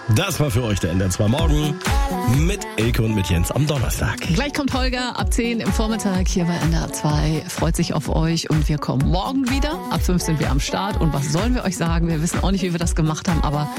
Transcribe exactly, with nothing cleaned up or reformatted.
Das war für euch der N D R zwei Morgen mit Elke und mit Jens am Donnerstag. Gleich kommt Holger ab zehn im Vormittag hier bei N D R zwei. Freut sich auf euch und wir kommen morgen wieder. Ab fünf sind wir am Start. Und was sollen wir euch sagen? Wir wissen auch nicht, wie wir das gemacht haben, aber